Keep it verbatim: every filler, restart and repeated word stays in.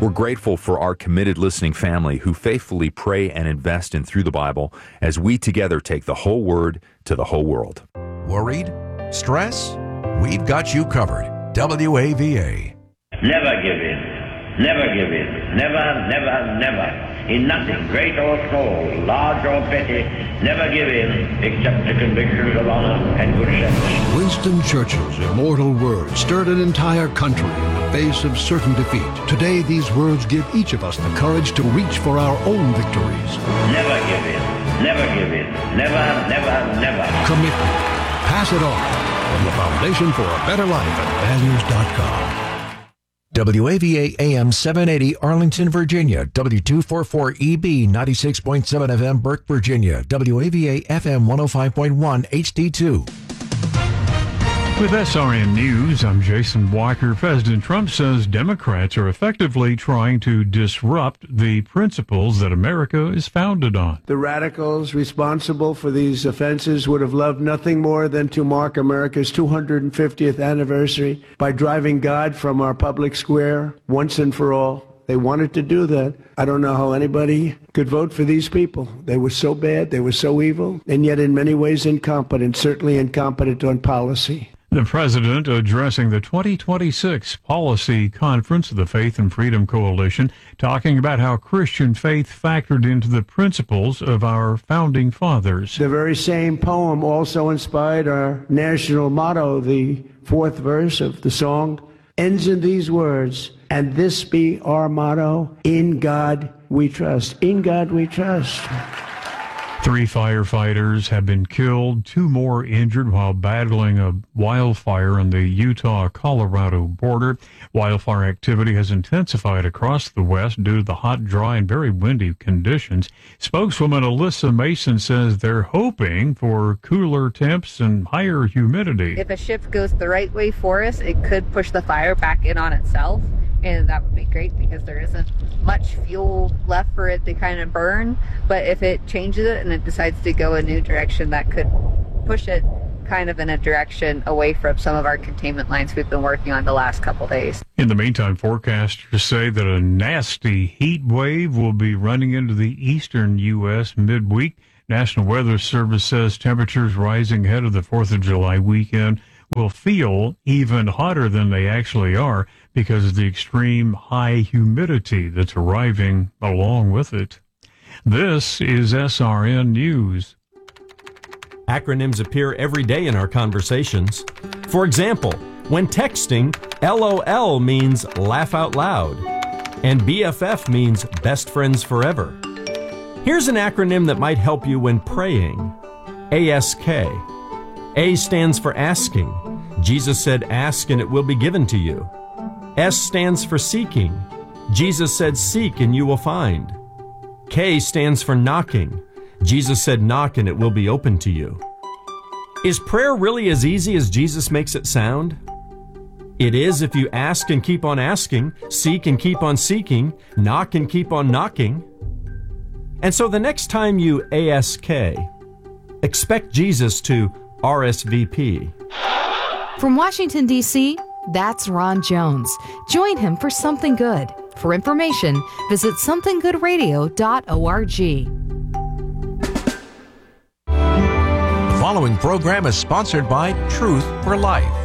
We're grateful for our committed listening family who faithfully pray and invest in Through the Bible as we together take the whole Word to the whole world. Worried? Stress? We've got you covered. W A V A. Never give in. Never give in. Never, never, never. In nothing, great or small, large or petty, never give in except to convictions of honor and good sense. Winston Churchill's immortal words stirred an entire country in the face of certain defeat. Today, these words give each of us the courage to reach for our own victories. Never give in. Never give in. Never, never, never. Commitment. Pass it on. From the Foundation for a Better Life at values dot com. W A V A A M seven eighty Arlington, Virginia. W two forty-four E B ninety-six point seven F M Burke, Virginia. W A V A F M one oh five point one H D two. With S R N News, I'm Jason Walker. President Trump says Democrats are effectively trying to disrupt the principles that America is founded on. The radicals responsible for these offenses would have loved nothing more than to mark America's two hundred fiftieth anniversary by driving God from our public square once and for all. They wanted to do that. I don't know how anybody could vote for these people. They were so bad, they were so evil, and yet in many ways incompetent, certainly incompetent on policy. The president addressing the twenty twenty-six policy conference of the Faith and Freedom Coalition, talking about how Christian faith factored into the principles of our founding fathers. The very same poem also inspired our national motto. The fourth verse of the song ends in these words, and this be our motto, in God we trust. In God we trust. Three firefighters have been killed, two more injured while battling a wildfire on the Utah-Colorado border. Wildfire activity has intensified across the West due to the hot, dry, and very windy conditions. Spokeswoman Alyssa Mason says they're hoping for cooler temps and higher humidity. If a shift goes the right way for us, it could push the fire back in on itself. And that would be great because there isn't much fuel left for it to kind of burn. But if it changes it and it decides to go a new direction, that could push it kind of in a direction away from some of our containment lines we've been working on the last couple days. In the meantime, forecasters say that a nasty heat wave will be running into the eastern U S midweek. National Weather Service says temperatures rising ahead of the fourth of July weekend will feel even hotter than they actually are because of the extreme high humidity that's arriving along with it. This is S R N News. Acronyms appear every day in our conversations. For example, when texting, LOL means laugh out loud, and B F F means best friends forever. Here's an acronym that might help you when praying. A S K. A stands for asking. Jesus said, ask and it will be given to you. S stands for seeking. Jesus said, seek and you will find. K stands for knocking. Jesus said, knock and it will be open to you. Is prayer really as easy as Jesus makes it sound? It is if you ask and keep on asking, seek and keep on seeking, knock and keep on knocking. And so the next time you A S K, expect Jesus to R S V P. From Washington, D C, that's Ron Jones. Join him for Something Good. For information, visit something good radio dot org. The following program is sponsored by Truth for Life.